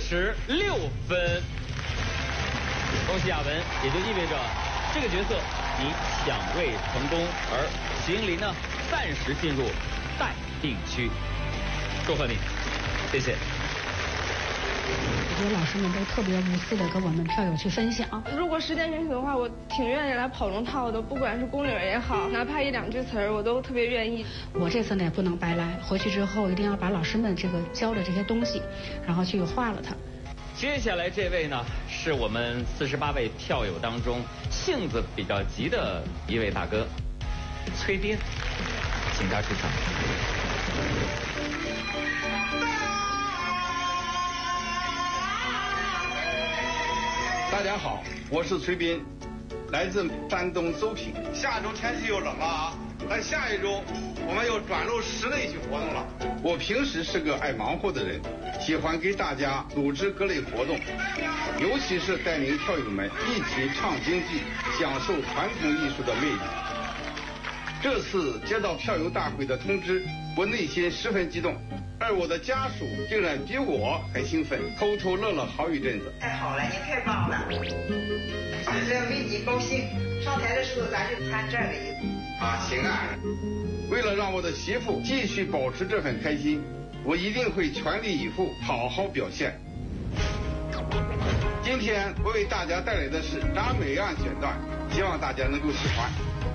分。恭喜亚文，也就意味着这个角色你抢位成功，而徐英林呢暂时进入待定区。祝贺你，谢谢。 我觉得老师们都特别无私的跟我们票友去分享。 如果时间允许的话，我挺愿意来跑龙套的，不管是宫女也好，哪怕1、2句词儿，我都特别愿意。 我这次呢也不能白来，回去之后一定要把老师们这个教的这些东西，然后去化了它。 接下来这位呢，是我们48位票友当中性子比较急的一位大哥，崔斌，请他出场。 大家好，我是崔斌，来自山东邹平。下周天气又冷了啊，但下一周我们又转入室内去活动了。我平时是个爱忙活的人，喜欢给大家组织各类活动，尤其是带领票友们一起唱京剧，享受传统艺术的魅力。这次接到票友大会的通知，我内心十分激动，而我的家属竟然比我还兴奋，偷偷乐了好一阵子。 太好了，你太棒了，这为你高兴。上台的时候咱就穿这个衣服啊，行啊。为了让我的媳妇继续保持这份开心，我一定会全力以赴，好好表现。今天我为大家带来的是铡美案选段，希望大家能够喜欢。